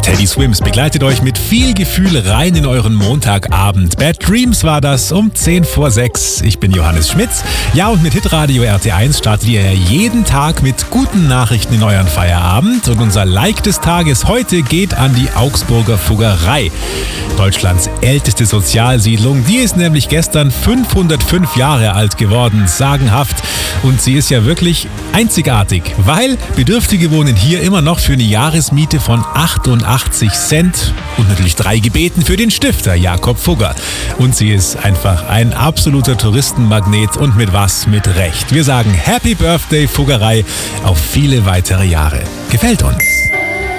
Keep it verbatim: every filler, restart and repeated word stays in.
Teddy Swims begleitet euch mit viel Gefühl rein in euren Montagabend. Bad Dreams war das um zehn vor sechs. Ich bin Johannes Schmitz. Ja, und mit Hitradio R T eins startet ihr jeden Tag mit guten Nachrichten in euren Feierabend. Und unser Like des Tages heute geht an die Augsburger Fuggerei. Deutschlands älteste Sozialsiedlung. Die ist nämlich gestern fünfhundertfünf Jahre alt geworden. Sagenhaft. Und sie ist ja wirklich einzigartig, weil Bedürftige wohnen hier immer noch für eine Jahresmiete von achtundachtzig Cent und natürlich drei Gebeten für den Stifter Jakob Fugger. Und sie ist einfach ein absoluter Touristenmagnet und mit was? Mit Recht. Wir sagen Happy Birthday Fuggerei auf viele weitere Jahre. Gefällt uns.